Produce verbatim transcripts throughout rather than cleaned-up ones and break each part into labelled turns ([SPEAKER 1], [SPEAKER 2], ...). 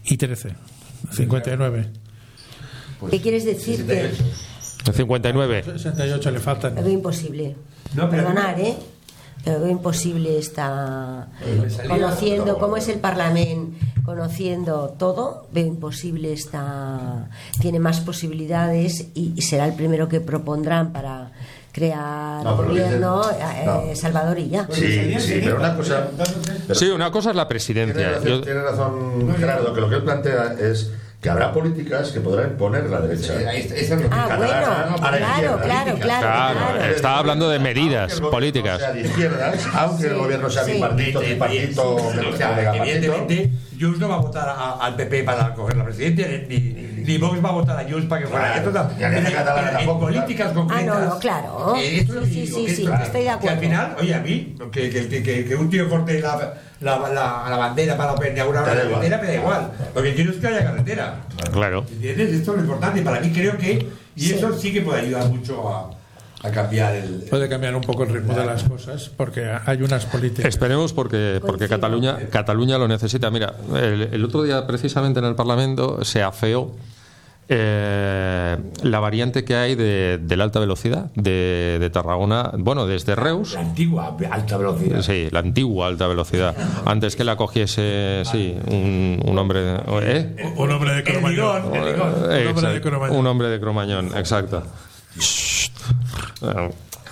[SPEAKER 1] y trece. cincuenta y nueve.
[SPEAKER 2] Pues, ¿qué quieres decir? Que
[SPEAKER 3] cincuenta y nueve.
[SPEAKER 1] sesenta y ocho le faltan.
[SPEAKER 2] lo veo imposible.
[SPEAKER 4] No, pero
[SPEAKER 2] Perdonar, ¿eh? Pero veo imposible está conociendo cómo es el Parlamento, conociendo todo, veo imposible está, tiene más posibilidades y, y será el primero que propondrán para crear
[SPEAKER 5] No, pero
[SPEAKER 2] gobierno,
[SPEAKER 5] dicen-
[SPEAKER 2] eh,
[SPEAKER 5] no.
[SPEAKER 2] Salvador Illa.
[SPEAKER 5] Sí, sí, pero una cosa. pero
[SPEAKER 3] Sí, una cosa es la
[SPEAKER 5] tiene
[SPEAKER 3] presidencia.
[SPEAKER 5] razón,
[SPEAKER 3] Yo-
[SPEAKER 5] tiene razón Gerardo, que lo que él plantea es que habrá políticas que podrán imponer la derecha.
[SPEAKER 4] Ahí está- esa es lo que
[SPEAKER 2] Ah,
[SPEAKER 4] está
[SPEAKER 2] bueno,
[SPEAKER 4] catalán,
[SPEAKER 5] a la
[SPEAKER 2] claro,
[SPEAKER 5] izquierda,
[SPEAKER 2] claro, claro,
[SPEAKER 3] Claro,
[SPEAKER 2] claro.
[SPEAKER 3] está hablando de medidas
[SPEAKER 5] Aunque el gobierno
[SPEAKER 3] políticas.
[SPEAKER 5] sea de izquierdas, aunque el gobierno sea
[SPEAKER 2] Sí.
[SPEAKER 5] bipartito, tripartito,
[SPEAKER 4] O sea,
[SPEAKER 5] megapartito.
[SPEAKER 4] evidentemente, Junts no va a votar a- al P P para coger la presidencia, ni, ni, ni Vox va a votar a Junts para que fuera.
[SPEAKER 5] Claro,
[SPEAKER 4] Esto está-
[SPEAKER 5] y a la
[SPEAKER 4] en-
[SPEAKER 5] catalana
[SPEAKER 4] en
[SPEAKER 5] tampoco,
[SPEAKER 4] políticas
[SPEAKER 5] claro.
[SPEAKER 4] concretas.
[SPEAKER 2] Ah, no, no, claro.
[SPEAKER 4] eh, esto es lo que
[SPEAKER 2] Sí,
[SPEAKER 4] digo,
[SPEAKER 2] sí,
[SPEAKER 4] que
[SPEAKER 2] sí,
[SPEAKER 4] esto-
[SPEAKER 2] estoy de
[SPEAKER 4] Que
[SPEAKER 2] acuerdo.
[SPEAKER 4] al final, oye, a mí, que, que, que, que, que un tío corte la, la, la, la bandera para inaugurar
[SPEAKER 5] Te
[SPEAKER 4] una
[SPEAKER 5] da igual.
[SPEAKER 4] carretera, me da igual. Lo que quiero es que haya carretera.
[SPEAKER 3] Claro.
[SPEAKER 4] ¿Entiendes? Esto es lo importante. Para mí creo que. Y
[SPEAKER 2] Sí.
[SPEAKER 4] eso sí que puede ayudar mucho a, a cambiar el.
[SPEAKER 1] Puede cambiar un poco el ritmo de las cosas porque hay unas políticas.
[SPEAKER 3] Esperemos porque, porque
[SPEAKER 2] Coincido.
[SPEAKER 3] Cataluña, Cataluña lo necesita. Mira, el, el otro día precisamente en el Parlamento se afeó eh, la variante que hay de, de la alta velocidad de, de Tarragona, bueno, desde Reus.
[SPEAKER 4] La antigua alta velocidad.
[SPEAKER 3] Sí, la antigua alta velocidad. Antes que la cogiese, sí, un, un hombre. ¿eh?
[SPEAKER 1] Un hombre de
[SPEAKER 4] El
[SPEAKER 1] Cromañón.
[SPEAKER 4] ligón, el ligón.
[SPEAKER 3] Eh,
[SPEAKER 1] Un hombre de
[SPEAKER 3] exacto,
[SPEAKER 1] Cromañón.
[SPEAKER 3] un hombre de Cromañón, exacto. Shh. Bueno,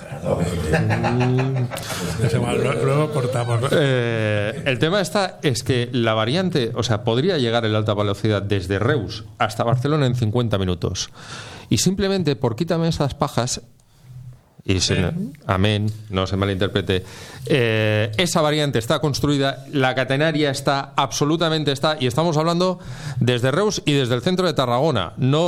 [SPEAKER 1] Es igual, lo- luego cortamos. ¿no?
[SPEAKER 3] Eh, el tema está es que la variante, o sea, podría llegar en alta velocidad desde Reus hasta Barcelona en cincuenta minutos. Y simplemente por quítame esas pajas, y se, amén, no se malinterprete, eh, esa variante está construida, la catenaria está, absolutamente está, y estamos hablando desde Reus y desde el centro de Tarragona, no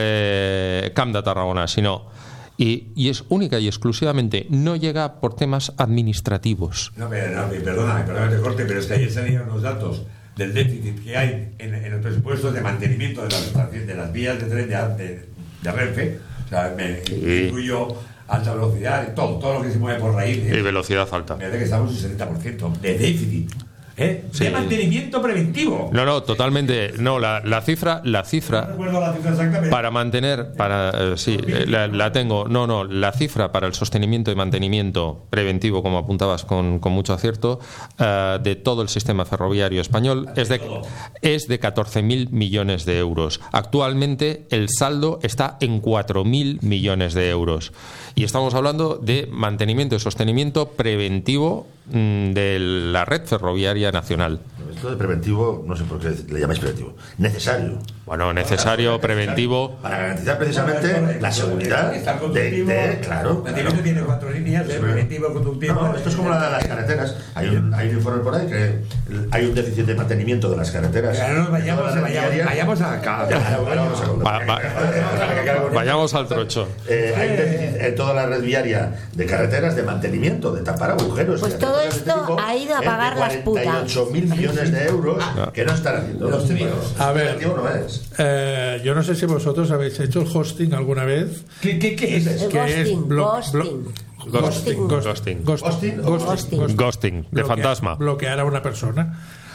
[SPEAKER 3] desde Camp de Tarragona, sino... Y, y es única y exclusivamente, no llega por temas administrativos.
[SPEAKER 4] No, pero, no, perdóname, perdóname que corte, pero es que ayer salieron los datos del déficit que hay en, en el presupuesto de mantenimiento de las, estaciones- de las vías de tren de, de, de Renfe. O sea, me
[SPEAKER 3] Sí.
[SPEAKER 4] incluyo alta velocidad, y todo, todo lo que se mueve por raíz.
[SPEAKER 3] Y velocidad alta.
[SPEAKER 4] Me parece que estamos en un setenta por ciento de déficit. ¿Eh?
[SPEAKER 3] Sí.
[SPEAKER 4] De mantenimiento preventivo.
[SPEAKER 3] No, no, totalmente. No, la, la cifra, la
[SPEAKER 4] No
[SPEAKER 3] cifra
[SPEAKER 4] recuerdo la cifra exacta, pero
[SPEAKER 3] para mantener, para eh, sí, eh, la, la tengo. No, no, la cifra para el sostenimiento y mantenimiento preventivo, como apuntabas con, con mucho acierto, eh, de todo el sistema ferroviario español es de es de catorce mil millones de euros. Actualmente el saldo está en cuatro mil millones de euros y estamos hablando de mantenimiento y sostenimiento preventivo mm, de la red ferroviaria nacional.
[SPEAKER 5] Esto de preventivo, no sé por qué le llamáis preventivo. Necesario.
[SPEAKER 3] Bueno, necesario, preventivo.
[SPEAKER 5] Para garantizar precisamente la seguridad
[SPEAKER 4] Está el
[SPEAKER 5] de,
[SPEAKER 4] conductivo.
[SPEAKER 5] de- claro.
[SPEAKER 4] El mantenimiento tiene cuatro líneas, el preventivo, el conductivo.
[SPEAKER 5] No, esto es como la de las carreteras. Hay un, hay un informe por ahí que hay un déficit de mantenimiento de las carreteras.
[SPEAKER 4] Que ahora nos vayamos,
[SPEAKER 5] Toda la red
[SPEAKER 4] vayamos,
[SPEAKER 5] viaria.
[SPEAKER 4] vayamos a acá.
[SPEAKER 5] Ya, vayamos a-
[SPEAKER 3] Va- va- vayamos al trocho.
[SPEAKER 5] Eh, hay un déficit en toda la red viaria de carreteras de mantenimiento, de tapar agujeros.
[SPEAKER 2] Pues
[SPEAKER 5] y
[SPEAKER 2] todo
[SPEAKER 5] hacer cosas de
[SPEAKER 2] esto
[SPEAKER 5] este tipo,
[SPEAKER 2] ha ido a
[SPEAKER 5] eh,
[SPEAKER 2] pagar
[SPEAKER 5] de
[SPEAKER 2] las putas.
[SPEAKER 5] cuarenta y ocho mil millones de euros que no están haciendo.
[SPEAKER 4] Los tríos.
[SPEAKER 1] A ver.
[SPEAKER 5] Preventivo no es.
[SPEAKER 1] Eh, yo no sé si vosotros habéis hecho el hosting alguna vez.
[SPEAKER 4] ¿Qué, qué, qué es?
[SPEAKER 2] El
[SPEAKER 1] que es
[SPEAKER 2] ghosting,
[SPEAKER 1] blo-
[SPEAKER 2] ghosting.
[SPEAKER 1] blo-
[SPEAKER 3] Ghosting.
[SPEAKER 1] ghost-
[SPEAKER 3] Ghosting.
[SPEAKER 1] ghost-
[SPEAKER 5] Ghosting.
[SPEAKER 1] ghosting,
[SPEAKER 2] Ghosting.
[SPEAKER 1] ghosting.
[SPEAKER 3] Ghosting, de
[SPEAKER 1] Bloquear-
[SPEAKER 3] fantasma.
[SPEAKER 1] Bloquear a una persona.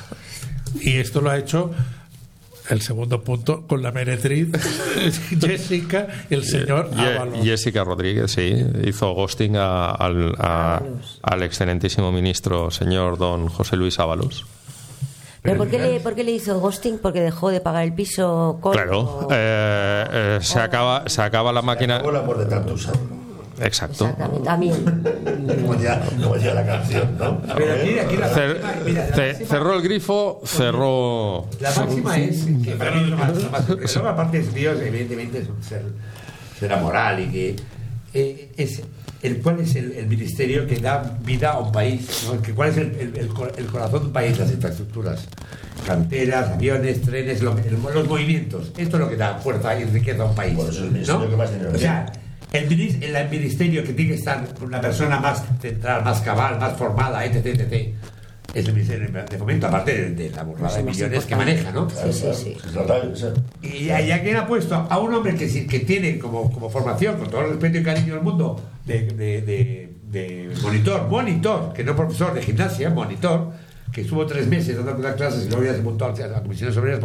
[SPEAKER 1] Y esto lo ha hecho el segundo punto con la meretriz Jessica y el señor
[SPEAKER 3] Ye-
[SPEAKER 1] Ábalos.
[SPEAKER 3] Jessica Rodríguez, sí, hizo ghosting a- al, a-
[SPEAKER 2] Ábalos.
[SPEAKER 3] al excelentísimo ministro, señor don José Luis Ábalos.
[SPEAKER 2] ¿Pero por qué, le, por qué le hizo ghosting? ¿Porque dejó de pagar el piso con
[SPEAKER 3] Claro,
[SPEAKER 2] o-
[SPEAKER 3] eh, eh, se, acaba, se acaba la máquina.
[SPEAKER 5] Acabó el amor de tanto usarlo.
[SPEAKER 3] Exacto.
[SPEAKER 2] Exactamente, también.
[SPEAKER 5] Como decía, como decía la canción, ¿no?
[SPEAKER 4] Pero aquí, aquí la
[SPEAKER 3] Cer-
[SPEAKER 4] máxima, mira, la
[SPEAKER 3] ce-
[SPEAKER 4] máxima-
[SPEAKER 3] cerró el grifo, cerró.
[SPEAKER 4] La máxima es que para mí es lo más, lo más porque luego aparte es Dios, evidentemente es un ser, ser amoral y que eh, es el cuál es el, el ministerio que da vida a un país, ¿no? Que cuál es el, el, el cor- el corazón de un país, las infraestructuras, canteras, aviones, trenes, lo- el- los movimientos. Esto es lo que da fuerza y riqueza a un país.
[SPEAKER 5] Por eso es el ministerio
[SPEAKER 4] ¿no?
[SPEAKER 5] que más dinero
[SPEAKER 4] O sea, el, minis- el ministerio que tiene que estar una persona más central, más cabal, más formada, etc, etcétera, es el Ministerio de Fomento, aparte de, de la burrada de
[SPEAKER 2] Más
[SPEAKER 4] millones que
[SPEAKER 2] importante.
[SPEAKER 4] maneja, ¿no?
[SPEAKER 2] Sí, sí, sí.
[SPEAKER 5] Es total, o sea,
[SPEAKER 4] Y ya que ha puesto a un hombre que, sí- que tiene como, como formación, con todo el respeto y cariño del mundo, de, de, de, de monitor, monitor, que no profesor de gimnasia, monitor, que estuvo tres meses dando las clases y luego ya se montó a las comisiones obreras